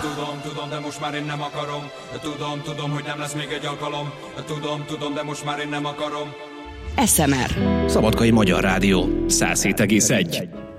Tudom, de most már én nem akarom. Tudom, hogy nem lesz még egy alkalom. Tudom, de most már én nem akarom. SMR. Szabadkai Magyar Rádió 107,1.